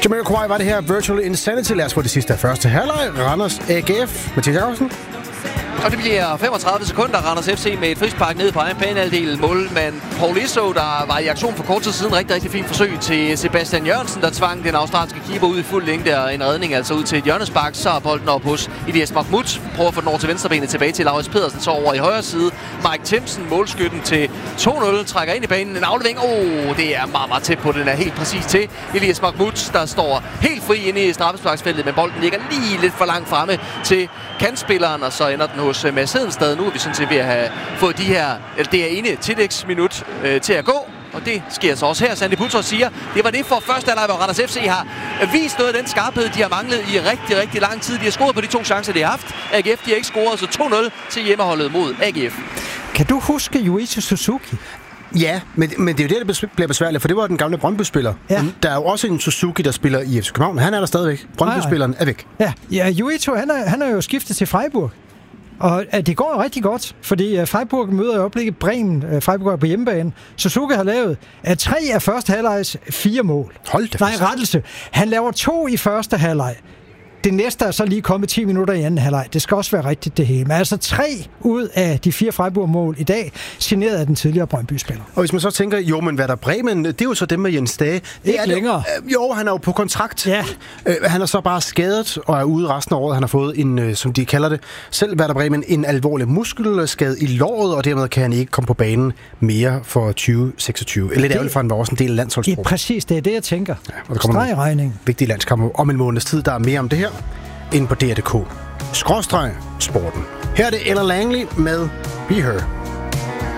Jamiroquai var det her. Virtual Insanity. Lad os få det sidste af første halvleg. Randers AGF. Mathias Jacobsen. Og det bliver 35 sekunder. Randers FC med et frispark ned på egen banehalvdel. Målmand Paul Isso, der var i aktion for kort tid siden. Rigtig fint forsøg til Sebastian Jørgensen, der tvang den australske keeper ud i fuld længde. Og en redning altså ud til et hjørnespark. Så er bolden op hos Elias Mahmoud. Prøver at få den over til venstrebenet, tilbage til Laurits Pedersen. Så over i højre side. Mike Timsen, målskytten til 2-0. Trækker ind i banen. En aflevering. Det er meget tæt på. Den er helt præcis til Elias Mahmoud, der står helt fri inde i straffesparksfeltet. Men bolden ligger lige lidt for langt fremme til kantspilleren. Og så ender den hos Mads Hedenstad. Nu er vi sådan set ved at have fået det her ene tillægsminut til at gå. Og det sker så også her. Sandy Putters siger, det var det for første halvleg, hvor Randers FC har vist noget af den skarphed, de har manglet i rigtig lang tid. De har scoret på de 2 chancer, de har haft. AGF, de har ikke scoret, så 2-0 til hjemmeholdet mod AGF. Kan du huske Yuichi Suzuki? Ja, men det er jo det, der bliver besværligt, for det var den gamle Brøndby-spiller. Ja. Der er jo også en Suzuki, der spiller i FC København. Han er der stadigvæk. Brøndby-spilleren er væk. Ja, Yuichi, han er jo skiftet til Freiburg. Og det går jo rigtig godt, fordi Freiburg møder i øjeblikket Bremen. Freiburg er på hjemmebane. Suzuki har lavet 3 af første halvlegs 4 mål. Hold da. Nej, rettelse. Han laver 2 i første halvleg. Det næste er så lige kommet 10 minutter i anden halvleg. Det skal også være rigtigt det hele. Men altså 3 ud af de 4 Freiburg-mål i dag, signeret af den tidligere Brøndby-spiller. Og hvis man så tænker, jo, men hvad der Bremen, det er jo så dem med Jens Dage. Ikke længere. Jo, han er jo på kontrakt. Ja. Han er så bare skadet og er ude resten af året. Han har fået en, som de kalder det, selv Werder Bremen, en alvorlig muskelskade i låret, og dermed kan han ikke komme på banen mere for 2026. Eller det er jo for, han var også en del af landsholdsprogrammet. Det er præcis det, det jeg tænker. Ja, og der kommer regning. Vigtige landskampe om en måneds tid. Der er mere om det her inde på DR.dk/sporten. Her er det Ella Langley med Be Her.